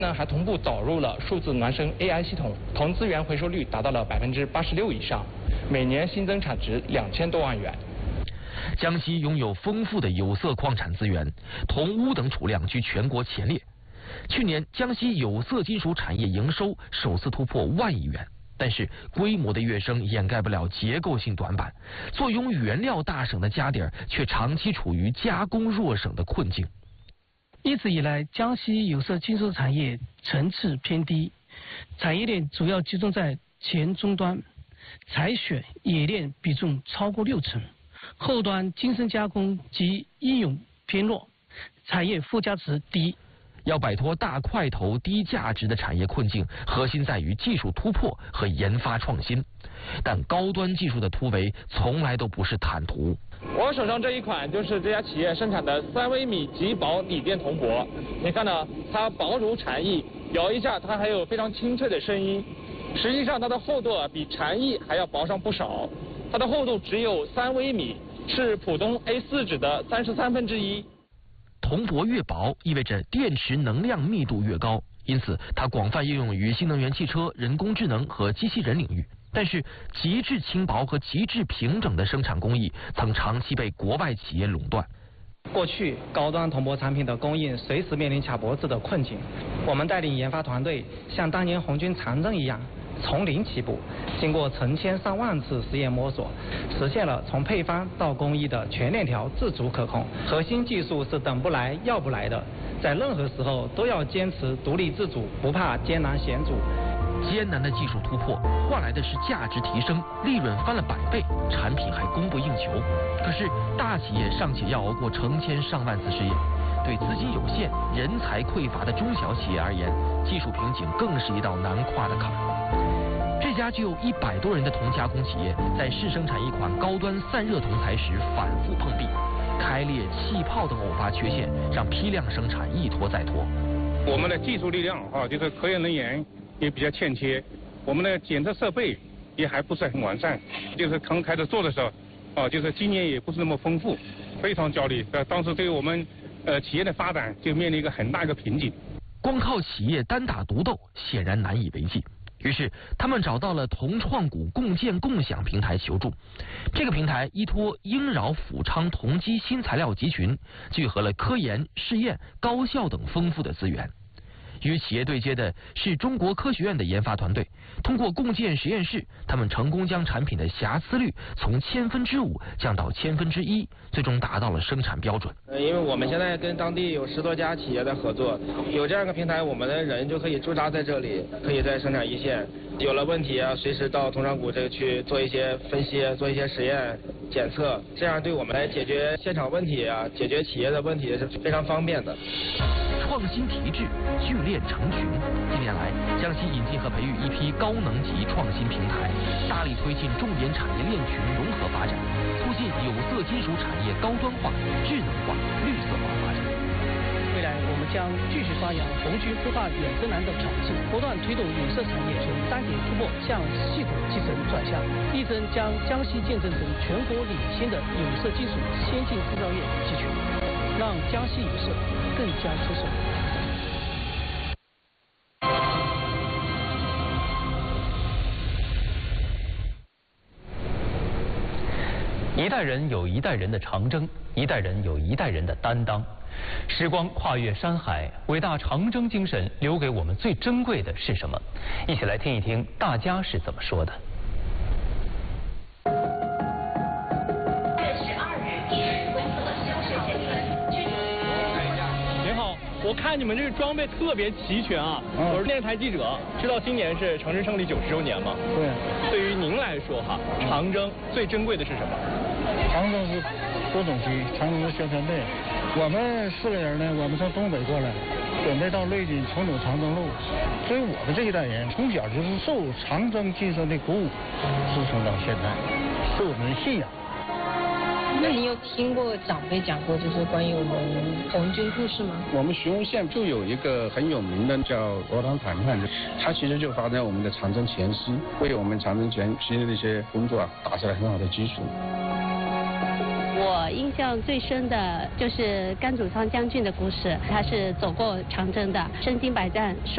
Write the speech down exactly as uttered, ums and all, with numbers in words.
呢还同步导入了数字孪生 A I 系统，铜资源回收率达到了百分之八十六以上，每年新增产值两千多万元。 江西拥有丰富的有色矿产资源，铜、钨等储量居全国前列。去年，江西有色金属产业营收首次突破万亿元，但是规模的跃升掩盖不了结构性短板，坐拥原料大省的家底儿却长期处于加工弱省的困境。 一直以来，江西有色金属产业层次偏低，产业链主要集中在前终端，采选冶炼比重超过六成，后端精深加工及应用偏弱，产业附加值低。 要摆脱大块头低价值的产业困境，核心在于技术突破和研发创新。但高端技术的突围从来都不是坦途。 我手上这一款就是这家企业生产的三微米极薄锂电铜箔，你看呢，它薄如蝉翼，咬一下它还有非常清脆的声音。实际上它的厚度啊比蝉翼还要薄上不少，它的厚度只有三微米，是普通 A 四 纸的三十三分之一。 铜箔越薄，意味着电池能量密度越高，因此它广泛应用于新能源汽车、人工智能和机器人领域。但是，极致轻薄和极致平整的生产工艺曾长期被国外企业垄断。 过去，高端铜箔产品的供应随时面临卡脖子的困境。我们带领研发团队，像当年红军长征一样，从零起步，经过成千上万次实验摸索，实现了从配方到工艺的全链条自主可控。核心技术是等不来要不来的，在任何时候都要坚持独立自主，不怕艰难险阻。 艰难的技术突破换来的是价值提升，利润翻了百倍，产品还供不应求。可是大企业尚且要熬过成千上万次试验，对资金有限、人才匮乏的中小企业而言，技术瓶颈更是一道难跨的坎。这家具有一百多人的铜加工企业，在试生产一款高端散热铜材时反复碰壁，开裂、气泡等偶发缺陷，让批量生产一拖再拖。 我们的技术力量啊，就是科研人员也比较欠缺，我们的检测设备也还不是很完善，就是刚开始做的时候，啊，就是经验也不是那么丰富，非常焦虑。呃，当时对于我们呃企业的发展就面临一个很大一个瓶颈。 光靠企业单打独斗显然难以为继，于是他们找到了铜创股共建共享平台求助。这个平台依托英饶富昌铜基新材料集群，聚合了科研、试验、高校等丰富的资源。与企业对接的是中国科学院的研发团队，通过共建实验室，他们成功将产品的瑕疵率从千分之五降到千分之一，最终达到了生产标准。 呃，因为我们现在跟当地有十多家企业在合作，有这样一个平台，我们的人就可以驻扎在这里，可以在生产一线，有了问题啊，随时到铜创股这个去做一些分析，做一些实验检测，这样对我们来解决现场问题啊，解决企业的问题是非常方便的。 创新提质，聚炼成群。近年来，江西引进和培育一批高能级创新平台，大力推进重点产业链群融合发展，促进有色金属产业高端化、智能化、绿色化发展。 未来，我们将继续发扬红军孵化远征南的壮志，不断推动有色产业从单点突破向系统继承转向，力争将江西见证成全国领先的有色金属先进制造业集群，让江西有色更加出色。 一代人有一代人的长征，一代人有一代人的担当。时光跨越山海，伟大长征精神留给我们最珍贵的是什么？一起来听一听大家是怎么说的。 我看你们这个装备特别齐全啊！嗯、我是电视台记者，知道今年是长征胜利九十周年嘛？ 对。 对于您来说哈，长征最珍贵的是什么？ 长征是多种机，长征是宣传队。我们四个人呢，我们从东北过来，准备到瑞金重走长征路。所以我们这一代人从小就是受长征精神的鼓舞，支撑到现在，是我们的信仰。 那你有听过长辈讲过就是关于我们红军故事吗？ 我们询问县就有一个很有名的叫罗塘谈判，它其实就发生在我们的长征前夕，为我们长征前期的那些工作啊打下了很好的基础。 我印象最深的就是甘祖昌将军的故事，他是走过长征的，身经百战。